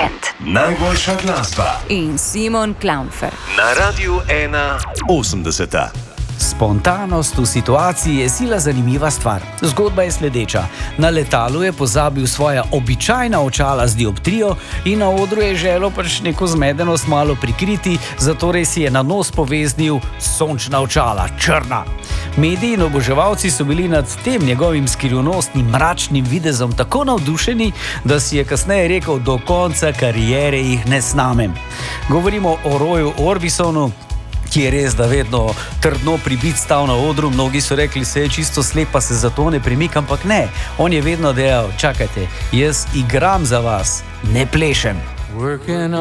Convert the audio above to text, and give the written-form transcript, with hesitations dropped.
vikend. Najboljša glasba In Simon Klaunfer. na Radiu 1.80. Spontanost v situaciji je sila zanimiva stvar. Zgodba je sledeča. Na letalu je pozabil svoja običajna očala z dioptrijo in na odru je želel pač neko zmedenost malo prikriti, zatorej si je na nos poveznil sončna očala, črna. Mediji in oboževalci so bili nad tem njegovim skrivnostnim, mračnim videzom tako navdušeni, da si je kasneje rekel: do konca kariere jih ne snamem. Govorimo o Royu Orbisonu, ki je res, da vedno trdno pribit stal na odru. Mnogi so rekli, se je čisto slep, pa se zato ne premika, ampak ne. On je vedno dejal: čakajte, jaz igram za vas, ne plešem.